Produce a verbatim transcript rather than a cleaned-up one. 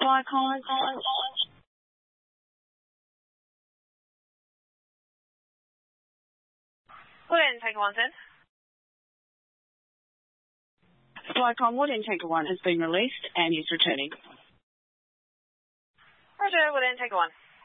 Flycon. Wood Intake one, then. Flycon Wood Intake one has been released and is returning. Roger, Wood Intake one.